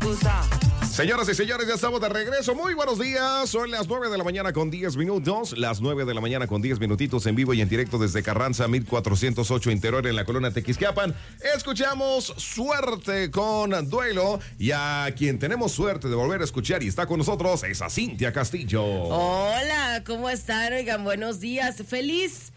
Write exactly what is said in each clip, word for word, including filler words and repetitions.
gusta. Señoras y señores, ya estamos de regreso. Muy buenos días. Son las nueve de la mañana con diez minutos. Las nueve de la mañana con diez minutitos en vivo y en directo desde Carranza, mil cuatrocientos ocho Interior en la colonia Tequisquiapan. Escuchamos Suerte con Duelo. Y a quien tenemos suerte de volver a escuchar y está con nosotros es a Cintia Castillo. Hola, ¿cómo están? Oigan, buenos días. Feliz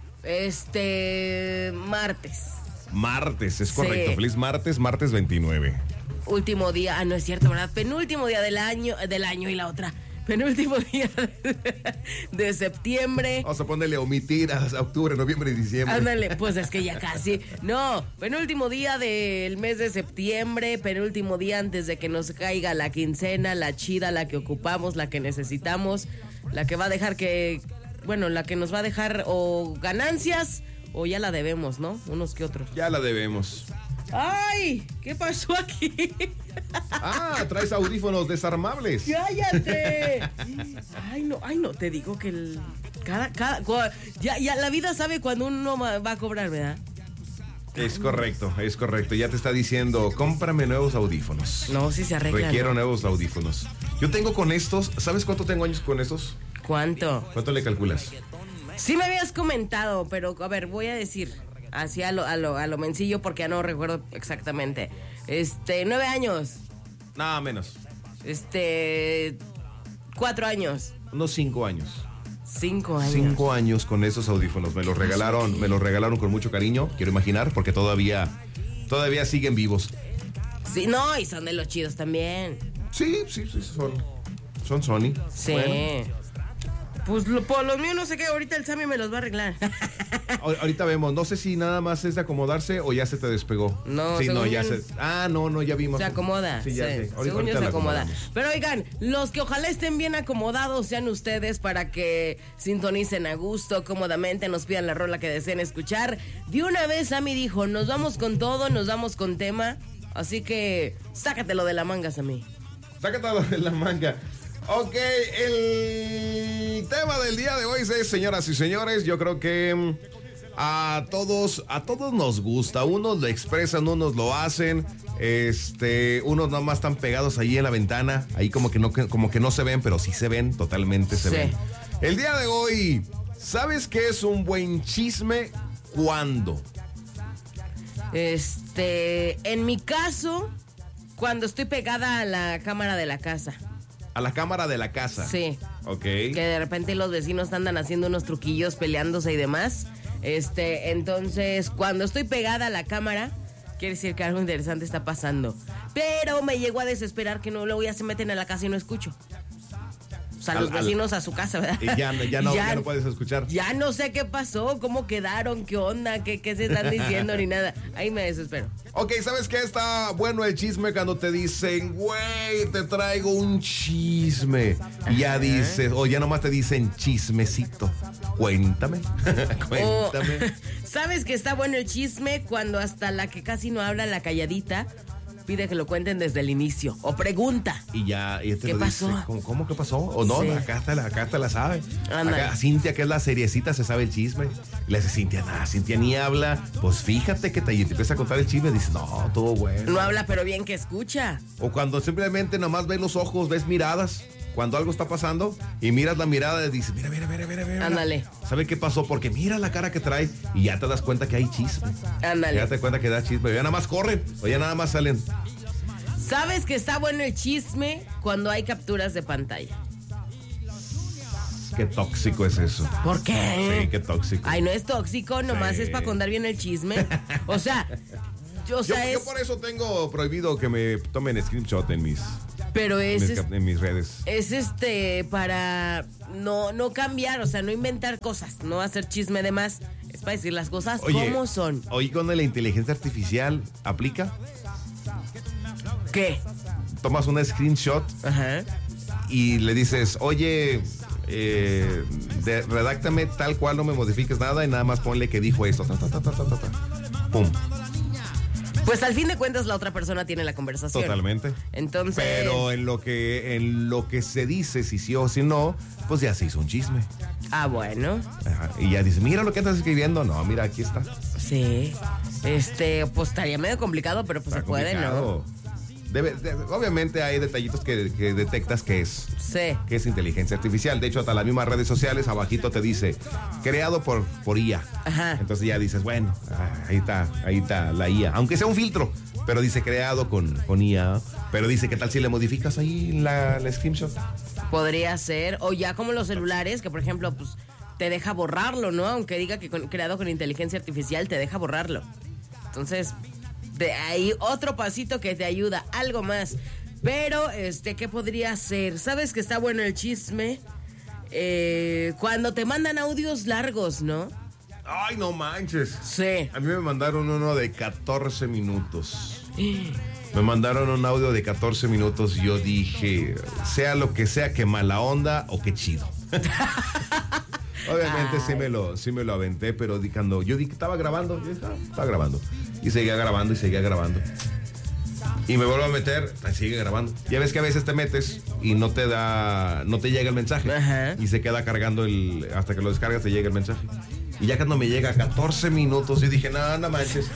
este martes. Martes, es correcto. Sí. Feliz martes, martes veintinueve. Último día, ah, no es cierto, ¿verdad? Penúltimo día del año, del año y la otra. Penúltimo día de, de septiembre. Vamos a ponerle omitir a octubre, noviembre y diciembre. Ándale, pues es que ya casi. No, penúltimo día del mes de septiembre, penúltimo día antes de que nos caiga la quincena, la chida, la que ocupamos, la que necesitamos, la que va a dejar que, bueno, la que nos va a dejar o ganancias o ya la debemos, ¿no? Unos que otros. Ya la debemos. ¡Ay! ¿Qué pasó aquí? Ah, traes audífonos desarmables. ¡Cállate! Ay, no, ay, no, te digo que el, cada, cada, ya, ya la vida sabe cuando uno va a cobrar, ¿verdad? Es correcto, es correcto. Ya te está diciendo, cómprame nuevos audífonos. No, si se arreglan. Requiero nuevos audífonos. Yo tengo con estos, ¿sabes cuánto tengo años con estos? ¿Cuánto? ¿Cuánto le calculas? Sí me habías comentado, pero a ver, voy a decir así a lo, a lo, a lo mencillo porque ya no recuerdo exactamente. Este, nueve años. Nada menos. Este, cuatro años. Unos cinco años. Cinco años. Cinco años con esos audífonos. Me los regalaron, me los regalaron con mucho cariño, quiero imaginar, porque todavía, todavía siguen vivos. Sí, no, y son de los chidos también. Sí, sí, sí, son, son Sony. Sí. Bueno. Pues lo, por los míos no sé qué, ahorita el Sammy me los va a arreglar. Ahorita vemos, no sé si nada más es de acomodarse o ya se te despegó. No, sí, no, ya yo, se. Ah, no, no, ya vimos. Se acomoda. Sí, ya sí. sé. Ahorita, Según ahorita yo se acomoda. acomodamos. Pero oigan, los que ojalá estén bien acomodados sean ustedes para que sintonicen a gusto, cómodamente, nos pidan la rola que deseen escuchar. De una vez Sammy dijo, nos vamos con todo, nos vamos con tema. Así que sácatelo de la manga, Sammy. Sácatelo de la manga. Ok, el tema del día de hoy es, señoras y señores, yo creo que a todos, a todos nos gusta. Unos lo expresan, unos lo hacen. Este, unos nada más están pegados ahí en la ventana, ahí como que no, como que no se ven, pero sí se ven, totalmente se Sí. ven. El día de hoy, ¿sabes qué es un buen chisme? ¿Cuándo? Este, en mi caso, cuando estoy pegada a la cámara de la casa. A la cámara de la casa. Sí. Ok. Que de repente los vecinos andan haciendo unos truquillos, peleándose y demás. Este, entonces, cuando estoy pegada a la cámara, quiere decir que algo interesante está pasando. Pero me llego a desesperar que no, luego ya se meten a la casa y no escucho. O sea, Al- los vecinos a su casa, ¿verdad? Y ya, ya, no, ya no puedes escuchar. Ya no sé qué pasó, cómo quedaron, qué onda, qué, qué se están diciendo ni nada. Ahí me desespero. Ok, ¿sabes qué? Está bueno el chisme cuando te dicen, güey, te traigo un chisme. Y ya dices, o ya nomás te dicen chismecito. Cuéntame, cuéntame. O, ¿sabes que está bueno el chisme cuando hasta la que casi no habla, la calladita, pide que lo cuenten desde el inicio? O pregunta. Y ya, y te ¿Qué lo pasó? dice, ¿cómo, cómo que pasó? O no, Sí. acá hasta la, acá hasta la sabe. Ándale. Acá, Cintia, que es la seriecita, se sabe el chisme. Y le dice, Cintia, nada, Cintia ni habla. Pues fíjate que te, y te empieza a contar el chisme. Dice, no, todo bueno. No habla, pero bien que escucha. O cuando simplemente nomás ves los ojos, ves miradas. Cuando algo está pasando y miras la mirada y dices, mira, mira, mira, mira, mira. Ándale. ¿Sabe qué pasó? Porque mira la cara que trae y ya te das cuenta que hay chisme. Ándale. Ya te das cuenta que da chisme. Ya nada más corren o ya nada más salen. ¿Sabes que está bueno el chisme cuando hay capturas de pantalla? Qué tóxico es eso. ¿Por qué? Sí, qué tóxico. Ay, no es tóxico, nomás Sí. es para contar bien el chisme. O sea, yo, o Yo, sea, yo es, por eso tengo prohibido que me tomen screenshot en mis, pero en es, mis, es, cap- en mis redes. es este para no, no cambiar, o sea, no inventar cosas, no hacer chisme de más. Es para decir las cosas como son. Hoy con la inteligencia artificial aplica, ¿Qué? tomas un screenshot Ajá. y le dices, oye, eh, de- redáctame tal cual, no me modifiques nada y nada más ponle que dijo esto. Ta, ta, ta, ta, ta, ta, ta. Pum. Pues al fin de cuentas la otra persona tiene la conversación. Totalmente. Entonces. Pero en lo que en lo que se dice, si sí o si no, pues ya se hizo un chisme. Ah, bueno. Ajá. Y ya dice, mira lo que estás escribiendo. No, mira, aquí está. Sí. Este, pues estaría medio complicado, pero pues Está se puede, complicado. ¿no? Debe, de, obviamente hay detallitos que, que detectas que es, Sí. que es inteligencia artificial. De hecho, hasta las mismas redes sociales, abajito te dice, creado por, por I A. Ajá. Entonces ya dices, bueno, ahí está, ahí está la I A. Aunque sea un filtro, pero dice creado con, con I A. Pero dice, ¿qué tal si le modificas ahí la, la screenshot? Podría ser. O ya como los celulares, que por ejemplo, pues te deja borrarlo, ¿no? Aunque diga que con, creado con inteligencia artificial, te deja borrarlo. Entonces, de ahí otro pasito que te ayuda, algo más. Pero, este, ¿qué podría ser? ¿Sabes que está bueno el chisme? Eh, cuando te mandan audios largos, ¿no? Ay, no manches. Sí. A mí me mandaron uno de catorce minutos. Me mandaron un audio de catorce minutos y yo dije, sea lo que sea, que mala onda o que chido. Obviamente sí me, lo, sí me lo aventé, pero di- cuando yo di que estaba grabando, yo dije, ah, estaba grabando. Y seguía grabando y seguía grabando. Y me vuelvo a meter, sigue grabando. Ya ves que a veces te metes y no te da, no te llega el mensaje. Ajá. Y se queda cargando el, hasta que lo descargas te llega el mensaje. Y ya cuando me llega a catorce minutos, yo dije, no, no manches.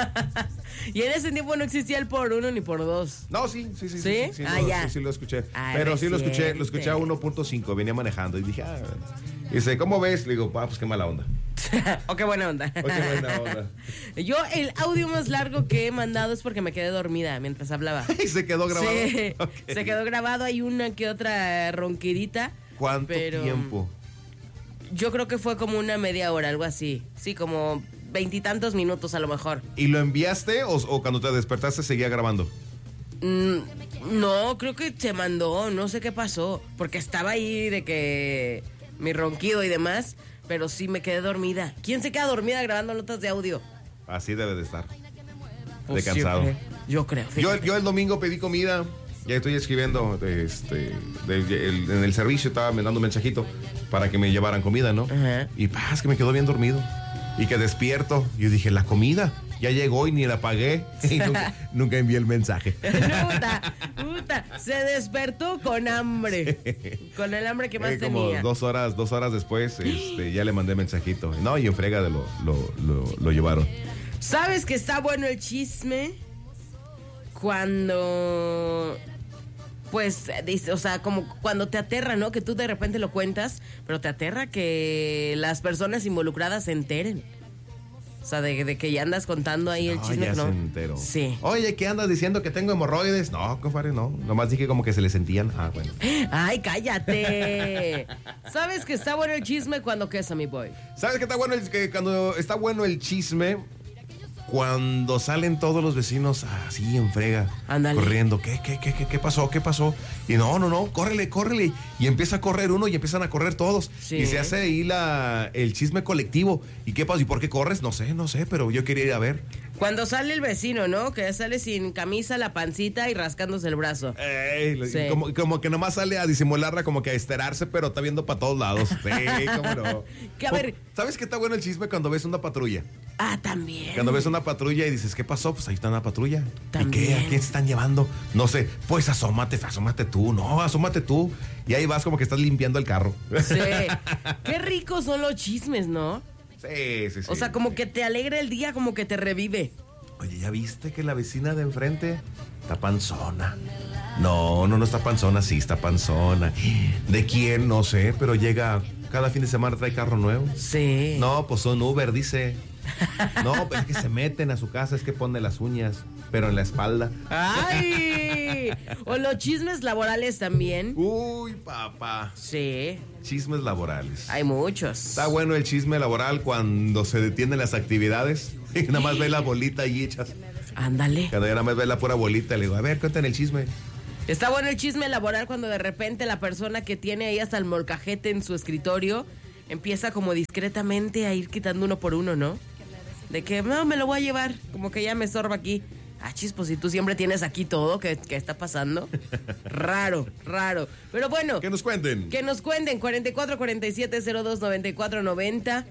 Y en ese tiempo no existía el por uno ni por dos. No, sí, sí, sí. ¿Sí? Sí, sí, Ah, lo, ya. sí, sí lo escuché. Ay, Pero sí lo escuché, lo reciente. escuché a uno punto cinco, venía manejando y dije, ah. Y dice, ¿cómo ves? Le digo, ah, pues qué mala onda. Oh, qué buena onda. Oh, qué buena onda. Yo el audio más largo que he mandado es porque me quedé dormida mientras hablaba. Y se quedó grabado. Sí, Ok. se quedó grabado. Hay una que otra ronquidita. ¿Cuánto pero tiempo? Yo creo que fue como una media hora, algo así. Sí, como veintitantos minutos a lo mejor. ¿Y lo enviaste o, o cuando te despertaste seguía grabando? Mm, no, creo que se mandó, no sé qué pasó. Porque estaba ahí de que mi ronquido y demás. Pero sí me quedé dormida. ¿Quién se queda dormida grabando notas de audio? Así debe de estar. Pues de cansado. Yo creo. Yo creo. Yo, fíjate. yo el domingo pedí comida. Ya estoy escribiendo este, de- de- el- en el servicio, estaba mandando un mensajito para que me llevaran comida, ¿no? Ajá. Y paz, que me quedó bien dormido. Y que despierto. Yo dije, la comida ya llegó y ni la pagué. Y nunca, nunca envié el mensaje. Puta, puta, se despertó con hambre. Con el hambre que más Eh, como tenía. dos horas, dos horas después, este, ya le mandé mensajito. No, y en frega de lo, lo, lo, lo llevaron. ¿Sabes que está bueno el chisme? Cuando, pues, dice, o sea, como cuando te aterra, ¿no? Que tú de repente lo cuentas, pero te aterra que las personas involucradas se enteren. O sea, de, de que ya andas contando ahí el No, chisme. ya que no. se enteró. Sí. Oye, ¿qué andas diciendo que tengo hemorroides? No, compadre, no. Nomás dije como que se le sentían. Ah, bueno. ¡Ay, cállate! ¿Sabes que está bueno el chisme cuando quesa, mi boy? ¿Sabes qué está bueno? El, que cuando está bueno el chisme, cuando salen todos los vecinos así en frega, Ándale. corriendo. ¿Qué, qué, qué, qué, qué pasó? ¿Qué pasó? Y no, no, no, córrele, córrele. Y empieza a correr uno y empiezan a correr todos. Sí. Y se hace ahí la, el chisme colectivo. ¿Y qué pasó? ¿Y por qué corres? No sé, no sé, pero yo quería ir a ver. Cuando sale el vecino, ¿no? Que sale sin camisa, la pancita y rascándose el brazo. Ey, Sí. como, como que nomás sale a disimularla, como que a esterarse, pero está viendo para todos lados. Sí, cómo no. Que a ver- ¿Sabes qué está bueno el chisme cuando ves una patrulla? Ah, también. Cuando ves una patrulla y dices, ¿qué pasó? Pues ahí está una patrulla. ¿Y También. qué? ¿A quién se están llevando? No sé. Pues asómate, asómate tú. No, asómate tú. Y ahí vas como que estás limpiando el carro. Sí. Qué ricos son los chismes, ¿no? Sí, sí, sí. O sea, como que te alegra el día, como que te revive. Oye, ¿ya viste que la vecina de enfrente está panzona? No, no, no está panzona, sí está panzona. ¿De quién? No sé, pero llega cada fin de semana, trae carro nuevo. Sí. No, pues son Uber, dice. No, pues es que se meten a su casa, es que pone las uñas, pero en la espalda. ¡Ay! O los chismes laborales también. Uy, papá. Sí. Chismes laborales. Hay muchos. Está bueno el chisme laboral cuando se detienen las actividades y nada más ve la bolita y echas. Ándale. Cuando ya nada más ve la pura bolita, le digo, a ver, cuéntame el chisme. Está bueno el chisme laboral cuando de repente la persona que tiene ahí hasta el molcajete en su escritorio empieza como discretamente a ir quitando uno por uno, ¿no? De que, no, me lo voy a llevar, como que ya me estorba aquí. Ah, chis, pues si tú siempre tienes aquí todo, ¿qué, qué está pasando? Raro, raro. Pero bueno, Que nos cuenten. que nos cuenten, cuarenta y cuatro, cuarenta y siete, cero dos, noventa y cuatro, noventa.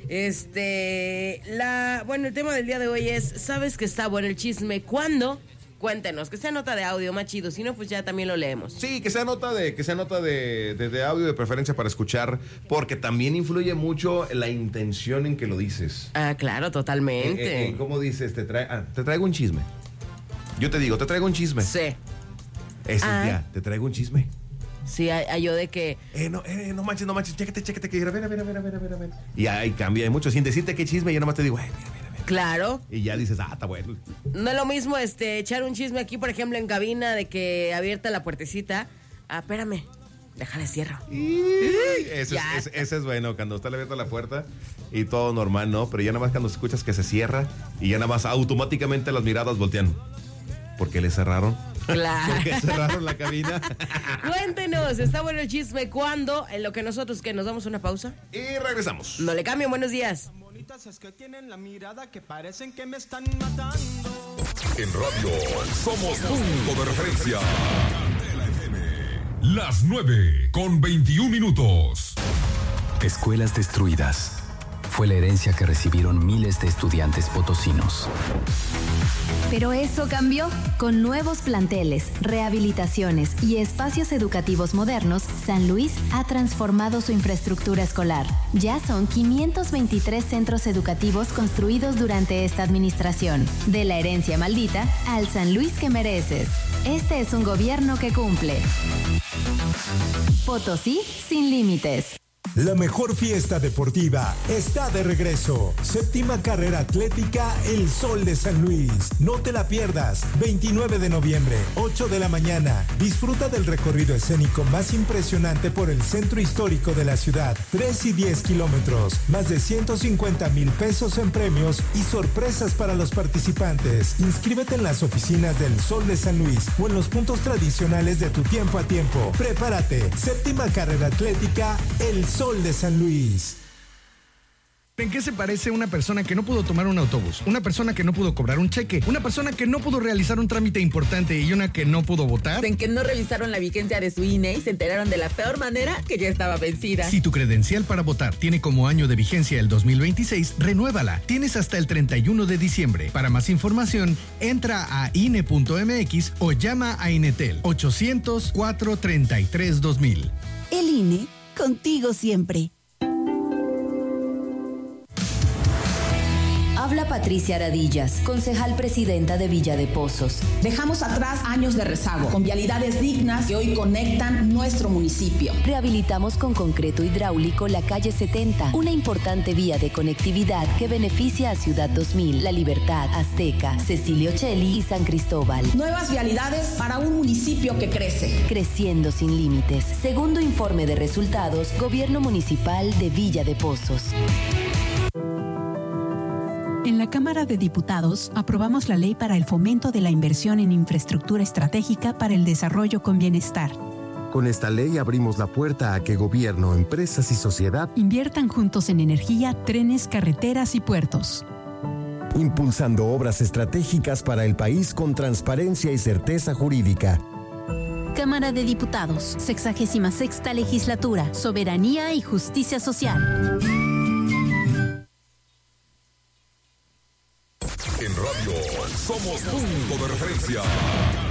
Este, la, bueno, el tema del día de hoy es, ¿sabes que está bueno el chisme? ¿Cuándo? Cuéntenos, que sea nota de audio más chido, si no, pues ya también lo leemos. Sí, que sea nota de, que sea nota de, de, de audio de preferencia para escuchar, porque también influye mucho la intención en que lo dices. Ah, claro, En, totalmente. en- en cómo dices, te, trae, ah, te traigo un chisme. Yo te digo, te traigo un chisme. Sí. Ese Ah. día, te traigo un chisme. Sí, hay, hay yo de que... Eh, no, eh, no manches, no manches, chécate, chécate, que mira, mira, mira, mira, mira, mira, mira. Y ahí cambia de mucho, sin decirte qué chisme, yo nomás te digo, eh, mira, mira, mira. Claro. Y ya dices, ah, está bueno. No es lo mismo este echar un chisme aquí, por ejemplo, en cabina, de que abierta la puertecita. Ah, espérame, déjale cierro. Ese es, ese, ese es bueno, cuando está abierta la puerta y todo normal, ¿no? Pero ya nada más cuando escuchas que se cierra y ya nada más automáticamente las miradas voltean. ¿Por qué le cerraron? Claro. ¿Por qué cerraron la cabina? Cuéntenos, está bueno el chisme. ¿Cuándo? En lo que nosotros, que nos damos una pausa. Y regresamos. No le cambien, buenos días. Es que tienen la mirada que parecen que me están matando. En radio somos punto de referencia. Las nueve con veintiún minutos. Escuelas destruidas. Fue la herencia que recibieron miles de estudiantes potosinos. Pero eso cambió. Con nuevos planteles, rehabilitaciones y espacios educativos modernos, San Luis ha transformado su infraestructura escolar. Ya son quinientos veintitrés centros educativos construidos durante esta administración. De la herencia maldita al San Luis que mereces. Este es un gobierno que cumple. Potosí sin límites. La mejor fiesta deportiva está de regreso. Séptima carrera atlética El Sol de San Luis. No te la pierdas. veintinueve de noviembre, ocho de la mañana. Disfruta del recorrido escénico más impresionante por el centro histórico de la ciudad. tres y diez kilómetros. Más de ciento cincuenta mil pesos en premios y sorpresas para los participantes. Inscríbete en las oficinas del Sol de San Luis o en los puntos tradicionales de tu tiempo a tiempo. Prepárate. Séptima carrera atlética El Sol de San Luis. ¿En qué se parece una persona que no pudo tomar un autobús? Una persona que no pudo cobrar un cheque, una persona que no pudo realizar un trámite importante y una que no pudo votar. En que no revisaron la vigencia de su I N E y se enteraron de la peor manera que ya estaba vencida. Si tu credencial para votar tiene como año de vigencia el dos mil veintiséis, renuévala. Tienes hasta el treinta y uno de diciembre. Para más información, entra a I N E punto M X o llama a Inetel ochocientos, cuatrocientos treinta y tres, dos mil. El I N E, contigo siempre. Habla Patricia Aradillas, concejal presidenta de Villa de Pozos. Dejamos atrás años de rezago, con vialidades dignas que hoy conectan nuestro municipio. Rehabilitamos con concreto hidráulico la calle setenta, una importante vía de conectividad que beneficia a Ciudad dos mil, La Libertad, Azteca, Cecilio Cheli y San Cristóbal. Nuevas vialidades para un municipio que crece. Creciendo sin límites. Segundo informe de resultados, Gobierno Municipal de Villa de Pozos. En la Cámara de Diputados aprobamos la ley para el fomento de la inversión en infraestructura estratégica para el desarrollo con bienestar. Con esta ley abrimos la puerta a que gobierno, empresas y sociedad inviertan juntos en energía, trenes, carreteras y puertos. Impulsando obras estratégicas para el país con transparencia y certeza jurídica. Cámara de Diputados, sexagésima sexta legislatura, soberanía y justicia social. En radio somos punto de referencia.